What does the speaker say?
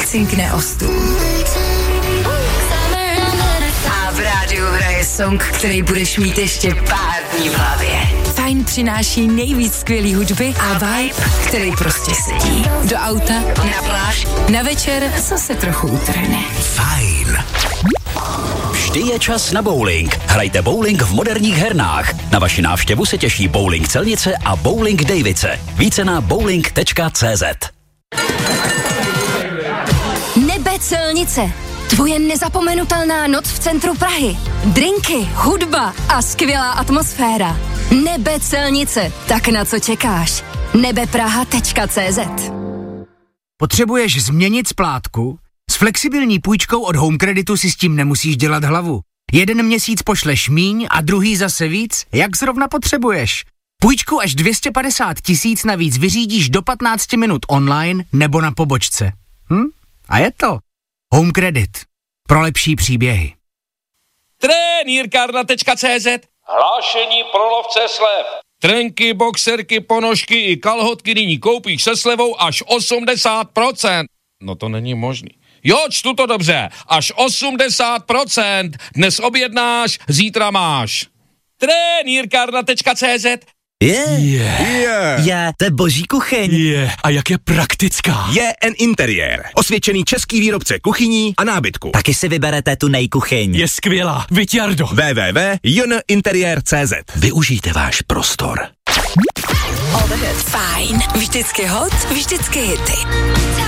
cinkne o stůl. A v rádiu hraje song, který budeš mít ještě pár dní v hlavě. Fajn přináší nejvíc skvělý hudby a vibe, který prostě sedí. Do auta, na pláž, na večer zase trochu utrhne. Fajn. Vždy je čas na bowling. Hrajte bowling v moderních hernách. Na vaši návštěvu se těší Bowling Celnice a Bowling Dejvice. Více na bowling.cz. Nebe Celnice. Tvoje nezapomenutelná noc v centru Prahy. Drinky, hudba a skvělá atmosféra. Nebe Celnice. Tak na co čekáš? nebepraha.cz. Potřebuješ změnit splátku? S flexibilní půjčkou od Home Creditu si s tím nemusíš dělat hlavu. Jeden měsíc pošleš míň a druhý zase víc, jak zrovna potřebuješ. Půjčku až 250 000 navíc vyřídíš do 15 minut online nebo na pobočce. A je to Home Credit. Pro lepší příběhy. Trenýrkárna.cz. Hlášení pro lovce slev. Trenky, boxerky, ponožky i kalhotky nyní koupíš se slevou až 80%. No to není možný. Jo, čtu to dobře. Až 80%. Dnes objednáš, zítra máš. Trenýrkárna.cz. To je boží kuchyň. A jak je praktická. JN Interiér. Osvědčený český výrobce kuchyní a nábytku. Taky si vyberete tu nejkuchyň. Je skvělá. Vyťardo. www.jninteriér.cz. Využijte váš prostor. Fajn. Vždycky hot, vždycky hity.